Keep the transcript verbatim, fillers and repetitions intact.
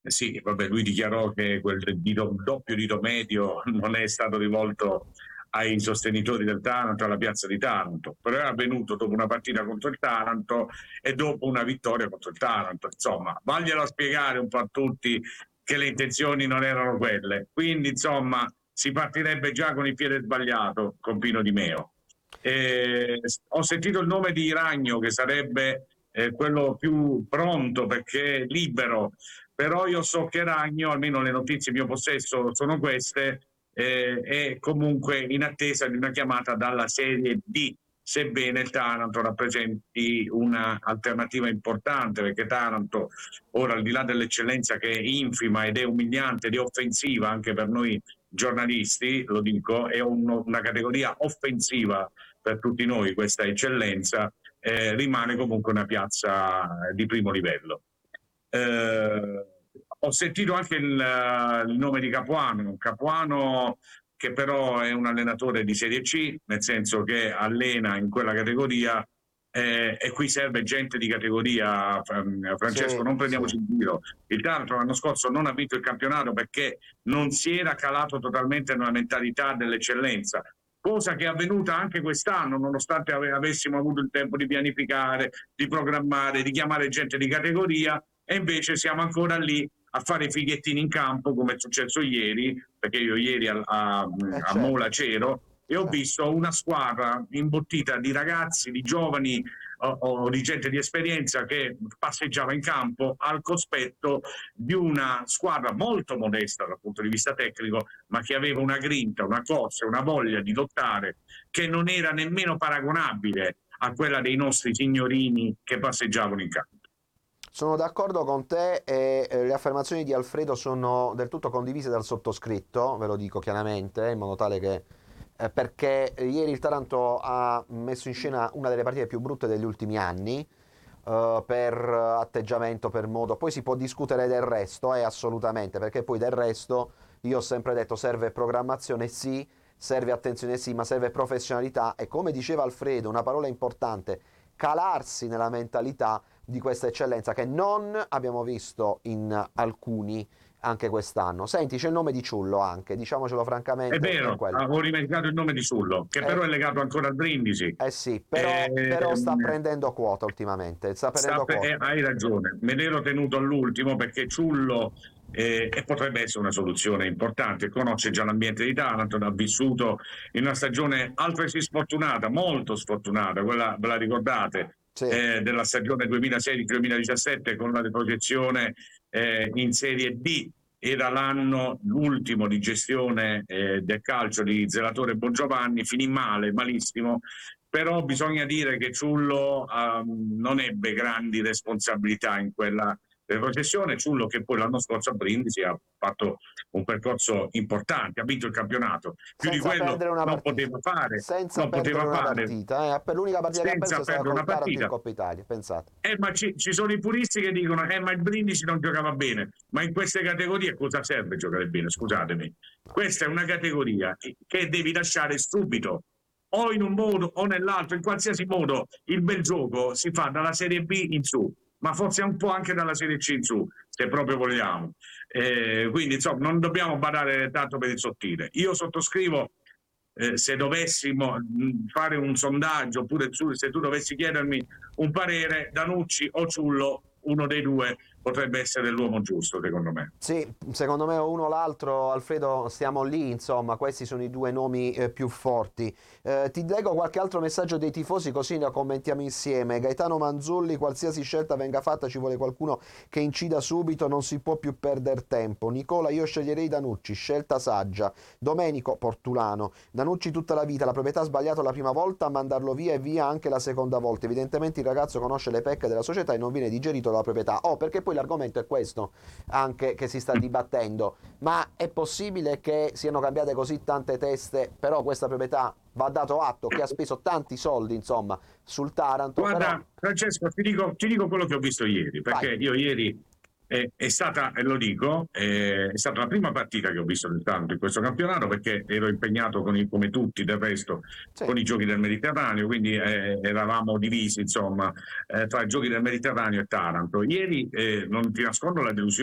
Eh sì, vabbè, lui dichiarò che quel dito, doppio dito medio non è stato rivolto ai sostenitori del Taranto, alla piazza di Taranto, però è avvenuto dopo una partita contro il Taranto e dopo una vittoria contro il Taranto. Insomma, vaglielo a spiegare un po' a tutti che le intenzioni non erano quelle. Quindi, insomma, si partirebbe già con il piede sbagliato con Pino Di Meo. Eh, ho sentito il nome di Ragno, che sarebbe eh, quello più pronto perché è libero, però io so che Ragno, almeno le notizie in mio possesso sono queste, eh, è comunque in attesa di una chiamata dalla Serie D, sebbene il Taranto rappresenti un'alternativa importante, perché Taranto ora, al di là dell'eccellenza che è infima ed è umiliante ed è offensiva anche per noi giornalisti, lo dico, è un, una categoria offensiva per tutti noi questa eccellenza, eh, rimane comunque una piazza di primo livello. Eh, ho sentito anche il, il nome di Capuano, Capuano che però è un allenatore di Serie C, nel senso che allena in quella categoria, eh, e qui serve gente di categoria. Francesco, Sì, non sì. prendiamoci in giro. Il Taranto l'anno scorso non ha vinto il campionato perché non si era calato totalmente nella mentalità dell'eccellenza, cosa che è avvenuta anche quest'anno, nonostante avessimo avuto il tempo di pianificare, di programmare, di chiamare gente di categoria, e invece siamo ancora lì a fare i fighettini in campo, come è successo ieri, perché io ieri a, a, Eh a certo, Mola c'ero e ho certo. visto una squadra imbottita di ragazzi, di giovani o, o di gente di esperienza che passeggiava in campo al cospetto di una squadra molto modesta dal punto di vista tecnico, ma che aveva una grinta, una corsa, una voglia di lottare che non era nemmeno paragonabile a quella dei nostri signorini che passeggiavano in campo. Sono d'accordo con te e eh, le affermazioni di Alfredo sono del tutto condivise dal sottoscritto, ve lo dico chiaramente, in modo tale che eh, perché ieri il Taranto ha messo in scena una delle partite più brutte degli ultimi anni, eh, per atteggiamento, per modo. Poi si può discutere del resto, eh, assolutamente, perché poi del resto io ho sempre detto serve programmazione sì, serve attenzione sì, ma serve professionalità e come diceva Alfredo, una parola importante, calarsi nella mentalità di questa eccellenza che non abbiamo visto in alcuni anche quest'anno. Senti, c'è il nome di Ciullo anche, diciamocelo È francamente, è vero, quello. avevo dimenticato il nome di Sullo, che però Eh, è legato ancora al Brindisi. eh sì, però, però sta Ehm, prendendo quota ultimamente, sta sta prendendo per- quota. eh, hai ragione, me l'ero tenuto all'ultimo perché Ciullo, eh, e potrebbe essere una soluzione importante, conosce già l'ambiente di Taranto, ha vissuto in una stagione altresì sfortunata, molto sfortunata, quella ve la ricordate, Sì, eh, della stagione duemilasedici duemiladiciassette con la retrocessione eh, in Serie D. Era l'anno, l'ultimo di gestione eh, del calcio di Zelatore Bongiovanni, finì male, malissimo, però bisogna dire che Ciullo um, non ebbe grandi responsabilità in quella retrocessione. Ciullo, che poi l'anno scorso a Brindisi ha fatto un percorso importante, ha vinto il campionato, più di senza quello perdere una non partita. poteva fare, Senza non perdere poteva una fare partita, eh. L'unica partita che ha perso senza è stata perdere una col Taranto in partita. Coppa Italia, pensate. Eh, ma ci, ci sono i puristi che dicono eh, ma il Brindisi non giocava bene, ma in queste categorie cosa serve giocare bene? No, Scusatemi, no. questa è una categoria che devi lasciare subito, o in un modo o nell'altro, in qualsiasi modo il bel gioco si fa dalla Serie B in su, ma forse un po' anche dalla Serie C in su, se proprio vogliamo. Eh, quindi insomma non dobbiamo badare tanto per il sottile. Io sottoscrivo, eh, se dovessimo mh, fare un sondaggio, oppure su, se tu dovessi chiedermi un parere, Danucci o Ciullo, uno dei due potrebbe essere l'uomo giusto, secondo me. Sì, secondo me uno o l'altro, Alfredo, stiamo lì, insomma, questi sono i due nomi eh, più forti. Eh, ti leggo qualche altro messaggio dei tifosi così ne commentiamo insieme. Gaetano Manzulli, qualsiasi scelta venga fatta ci vuole qualcuno che incida subito, non si può più perdere tempo. Nicola, io sceglierei Danucci, scelta saggia. Domenico, Portulano, Danucci tutta la vita, la proprietà ha sbagliato la prima volta, a mandarlo via e via anche la seconda volta. Evidentemente il ragazzo conosce le pecche della società e non viene digerito dalla proprietà. Oh, perché poi l'argomento è questo anche che si sta dibattendo, ma è possibile che siano cambiate così tante teste, però questa proprietà va dato atto che ha speso tanti soldi, insomma, sul Taranto, però Guarda, Francesco, ti dico, ti dico quello che ho visto ieri, vai. perché io ieri eh, è stata, e lo dico, eh, è stata la prima partita che ho visto del Taranto in questo campionato, perché ero impegnato con i, come tutti del resto Sì. con i giochi del Mediterraneo, quindi eh, eravamo divisi insomma eh, tra i giochi del Mediterraneo e Taranto. Ieri, eh, non ti nascondo la delusione